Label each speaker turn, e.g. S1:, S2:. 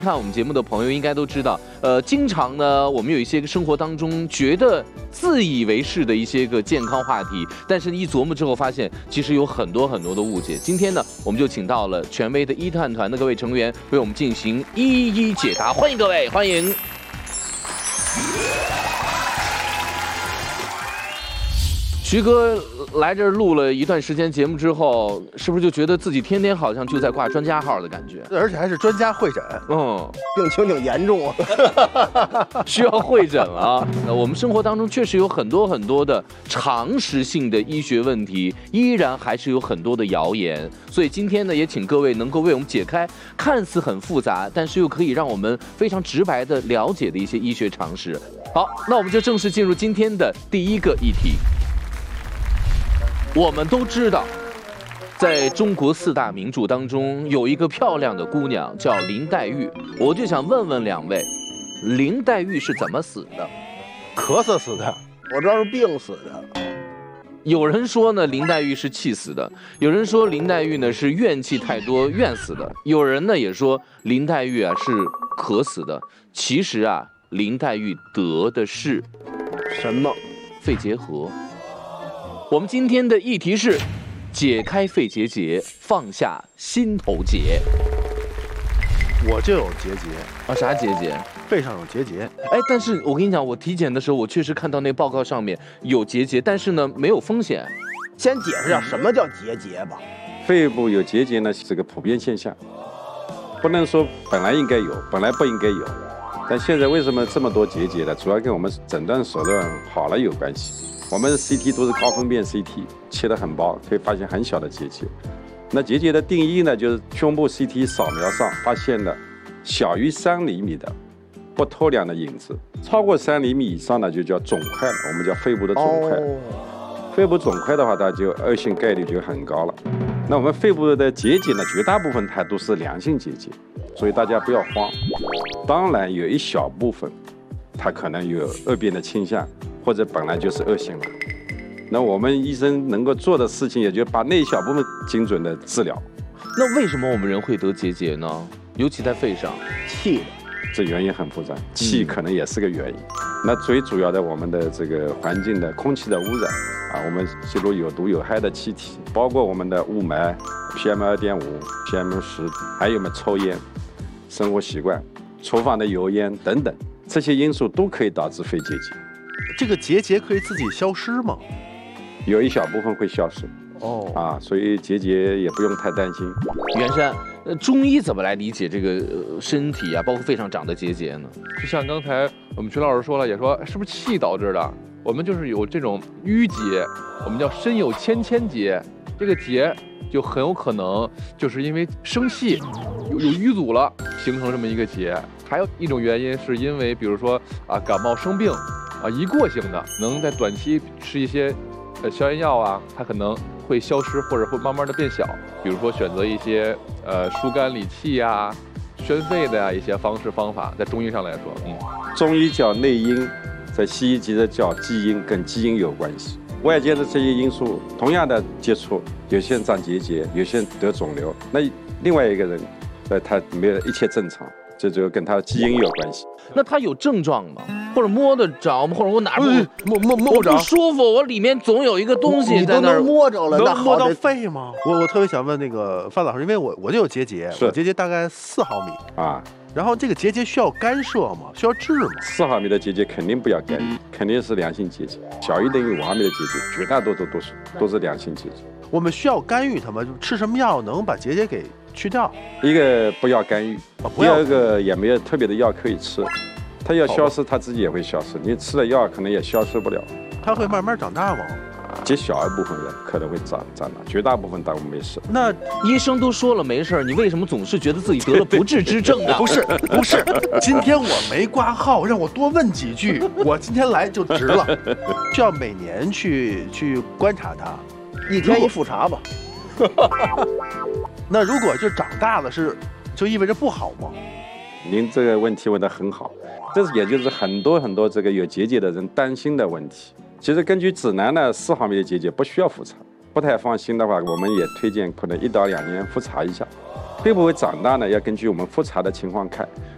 S1: 看我们节目的朋友应该都知道，经常呢，我们有一些生活当中觉得自以为是的一些个健康话题，但是一琢磨之后发现，其实有很多很多的误解。今天呢，我们就请到了权威的一探团的各位成员，为我们进行一一解答。欢迎各位，欢迎。徐哥来这儿录了一段时间节目之后，是不是就觉得自己天天好像就在挂专家号的感觉？
S2: 而且还是专家会诊，病情挺严重啊，
S1: 需要会诊了。我们生活当中确实有很多很多的常识性的医学问题，依然还是有很多的谣言。所以今天呢，也请各位能够为我们解开看似很复杂，但是又可以让我们非常直白的了解的一些医学常识。好，那我们就正式进入今天的第一个议题。我们都知道，在中国4大名著当中，有一个漂亮的姑娘叫林黛玉。我就想问问两位，林黛玉是怎么死的？
S2: 咳嗽死的，我知道是病死的。
S1: 有人说呢，林黛玉是气死的；有人说林黛玉呢是怨气太多怨死的；有人呢也说林黛玉啊是渴死的。其实啊，林黛玉得的是
S2: 什么？
S1: 肺结核。我们今天的议题是解开肺结节，放下心头结。
S2: 我就有结节
S1: 啊，啥结节？
S2: 背上有结节。
S1: 哎，但是我跟你讲，我体检的时候，我确实看到那报告上面有结节，但是呢没有风险。
S2: 先解释下什么叫结节吧。
S3: 肺部有结节呢是个普遍现象，不能说本来应该有，本来不应该有。但现在为什么这么多结节呢？主要跟我们诊断手段好了有关系。我们 CT 都是高分辨 CT， 切得很薄，可以发现很小的结节。那结节的定义呢，就是胸部 CT 扫描上发现的小于3厘米的不透亮的影子，超过3厘米以上呢，就叫肿块了，我们叫肺部的肿块。肺部肿块的话，它就恶性概率就很高了。那我们肺部的结节呢，绝大部分它都是良性结节，所以大家不要慌。当然有一小部分，它可能有恶变的倾向。或者本来就是恶性了，那我们医生能够做的事情，也就把那一小部分精准的治疗。
S1: 那为什么我们人会得结节呢？尤其在肺上，
S2: 气的，
S3: 这原因很复杂，气可能也是个原因。那最主要的，我们的这个环境的空气的污染啊，我们吸入有毒有害的气体，包括我们的雾霾、PM2.5、PM10，还有我们抽烟、生活习惯、厨房的油烟等等，这些因素都可以导致肺结节。
S2: 这个结节可以自己消失吗？
S3: 有一小部分会消失。所以结节也不用太担心。
S1: 袁山，中医怎么来理解这个身体啊，包括肺上长的结节呢？
S4: 就像刚才我们徐老师说了，也说是不是气导致的？我们就是有这种淤结，我们叫身有千千结，这个结就很有可能就是因为生气有淤阻了，形成这么一个结。还有一种原因是因为，比如说感冒生病。一过性的，能在短期吃一些消炎药啊，它可能会消失或者会慢慢的变小。比如说选择一些疏肝理气呀、宣肺的呀一些方式方法，在中医上来说，
S3: 中医叫内因，在西医其实叫基因，跟基因有关系。外界的这些因素同样的接触，有些人长结节，有些人得肿瘤，那另外一个人他没有一切正常，这就跟他的基因有关系。
S1: 那他有症状吗？或者摸得着吗？或者我哪
S2: 摸不着，
S1: 不舒服，我里面总有一个东西在那儿。
S2: 你都能摸着了，
S5: 能摸到肺吗？我特别想问那个范老师，因为我就有结节，我结节大概4毫米
S3: 啊。
S5: 然后这个结节需要干涉吗？需要治吗
S3: ？4毫米的结节肯定不要干预，肯定是良性结节。小于等于5毫米的结节，绝大多数都是良性结节。
S5: 我们需要干预它吗？吃什么药能把结节给去掉？
S3: 一个不要干预，第二个也没有特别的药可以吃。它要消失，它自己也会消失。你吃了药可能也消失不了。
S5: 它会慢慢长大吗？
S3: 极小一部分人可能会长大，绝大部分当然没事。
S1: 那医生都说了没事，你为什么总是觉得自己得了不治之症呢？
S5: 不是，今天我没挂号，让我多问几句，我今天来就值了。需要每年去观察它
S2: ，1天1复查吧。
S5: 那如果就长大了就意味着不好吗？
S3: 您这个问题问得很好，这也就是很多这个有结节的人担心的问题。其实根据指南呢，4毫米的结节不需要复查，不太放心的话，我们也推荐可能1到2年复查一下。会不会长大呢？要根据我们复查的情况看。